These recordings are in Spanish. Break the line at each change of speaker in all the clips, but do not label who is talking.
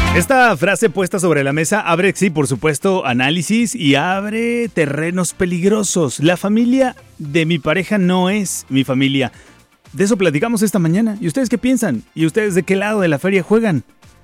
Esta frase puesta sobre la mesa abre, sí, por supuesto, análisis y abre terrenos peligrosos. La familia de mi pareja no es mi familia. De eso platicamos esta mañana. ¿Y ustedes qué piensan? ¿Y ustedes de qué lado de la feria juegan?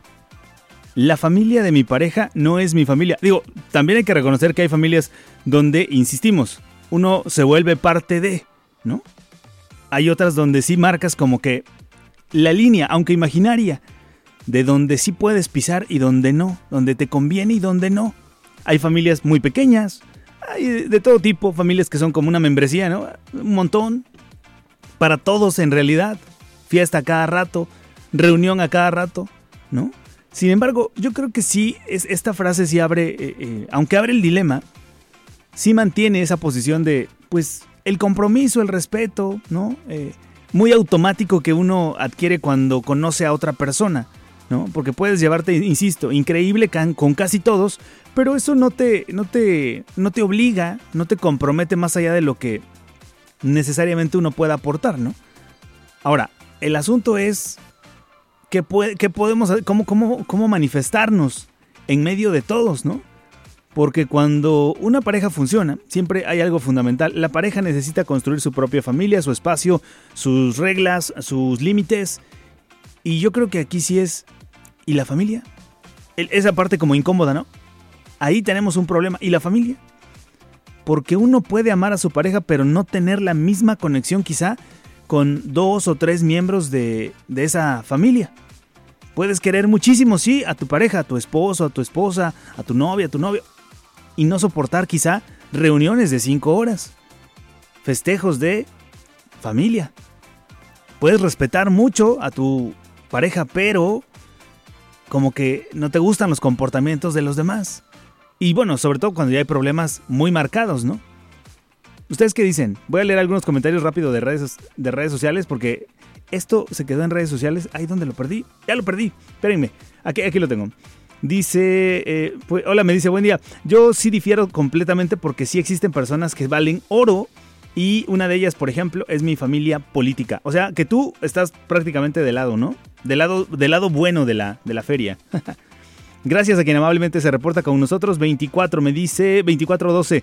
La familia de mi pareja no es mi familia. Digo, también hay que reconocer que hay familias donde, insistimos, uno se vuelve parte de, ¿no? Hay otras donde sí marcas como que la línea, aunque imaginaria, de donde sí puedes pisar y donde no, donde te conviene y donde no. Hay familias muy pequeñas, hay de todo tipo, familias que son como una membresía, ¿no? Un montón, para todos en realidad, fiesta a cada rato, reunión a cada rato, ¿no? Sin embargo, yo creo que sí, esta frase sí abre, aunque abre el dilema, sí mantiene esa posición de, pues, el compromiso, el respeto, ¿no? Muy automático que uno adquiere cuando conoce a otra persona, ¿no? Porque puedes llevarte, insisto, increíble con casi todos, pero eso no te obliga, no te compromete más allá de lo que necesariamente uno pueda aportar, ¿no? Ahora, el asunto es qué podemos hacer, cómo manifestarnos en medio de todos, ¿no? Porque cuando una pareja funciona, siempre hay algo fundamental. La pareja necesita construir su propia familia, su espacio, sus reglas, sus límites. Y yo creo que aquí sí es... ¿Y la familia? Esa parte como incómoda, ¿no? Ahí tenemos un problema. ¿Y la familia? Porque uno puede amar a su pareja, pero no tener la misma conexión quizá con 2 o 3 miembros de esa familia. Puedes querer muchísimo, sí, a tu pareja, a tu esposo, a tu esposa, a tu novia, a tu novio, y no soportar quizá reuniones de 5 horas, festejos de familia. Puedes respetar mucho a tu pareja, pero como que no te gustan los comportamientos de los demás. Y bueno, sobre todo cuando ya hay problemas muy marcados, ¿no? ¿Ustedes qué dicen? Voy a leer algunos comentarios rápido de redes sociales porque esto se quedó en redes sociales. Ay, ¿dónde lo perdí? Ya lo perdí. Espérenme. Aquí lo tengo. Dice, hola, me dice, buen día. Yo sí difiero completamente porque sí existen personas que valen oro y una de ellas, por ejemplo, es mi familia política. O sea, que tú estás prácticamente de lado, ¿no? Del lado bueno de la feria. Gracias a quien amablemente se reporta con nosotros. 24, me dice, 2412.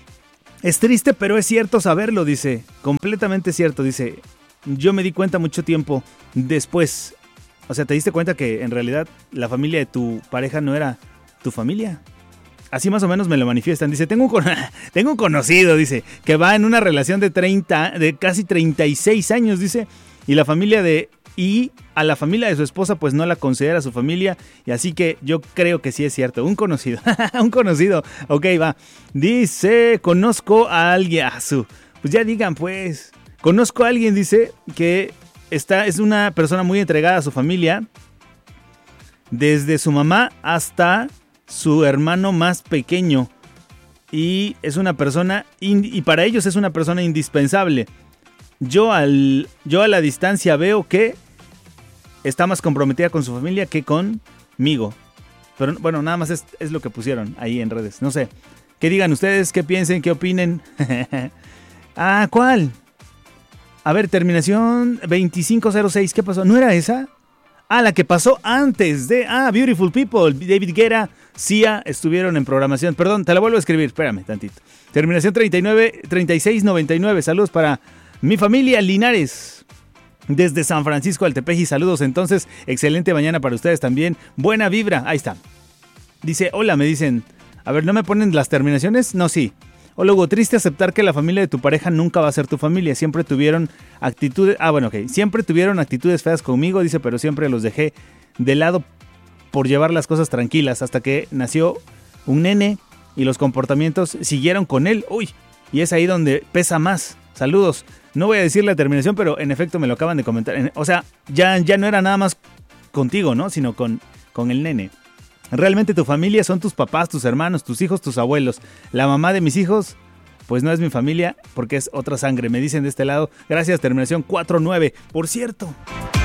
Es triste, pero es cierto saberlo, dice. Completamente cierto, dice. Yo me di cuenta mucho tiempo después. O sea, ¿te diste cuenta que en realidad la familia de tu pareja no era tu familia? Así más o menos me lo manifiestan. Dice, tengo un conocido, dice, que va en una relación de casi 36 años, dice. Y a la familia de su esposa pues no la considera su familia. Y así que yo creo que sí es cierto. Un conocido. Un conocido. Ok, va. Dice, conozco a alguien. Pues ya digan pues. Conozco a alguien, dice, que es una persona muy entregada a su familia. Desde su mamá hasta su hermano más pequeño. Y es una persona, y para ellos es una persona indispensable. Yo a la distancia veo que está más comprometida con su familia que conmigo. Pero bueno, nada más es lo que pusieron ahí en redes. No sé. ¿Qué digan ustedes? ¿Qué piensen? ¿Qué opinen? ¿Cuál? A ver, terminación 2506. ¿Qué pasó? ¿No era esa? La que pasó antes de... Beautiful People. David Guetta, Sia estuvieron en programación. Perdón, te la vuelvo a escribir. Espérame tantito. Terminación 3699. Saludos para mi familia Linares. Desde San Francisco al Tepeji. Saludos entonces. Excelente mañana para ustedes también. Buena vibra. Ahí está. Dice, hola, me dicen. A ver, ¿no me ponen las terminaciones? No, sí. O luego, triste aceptar que la familia de tu pareja nunca va a ser tu familia. Siempre tuvieron actitudes... Siempre tuvieron actitudes feas conmigo, dice, pero siempre los dejé de lado por llevar las cosas tranquilas. Hasta que nació un nene y los comportamientos siguieron con él. Uy, y es ahí donde pesa más. Saludos. No voy a decir la terminación, pero en efecto me lo acaban de comentar. O sea, ya no era nada más contigo, ¿no? Sino con el nene. Realmente tu familia son tus papás, tus hermanos, tus hijos, tus abuelos. La mamá de mis hijos, pues no es mi familia porque es otra sangre. Me dicen de este lado. Gracias, terminación 49. Por cierto,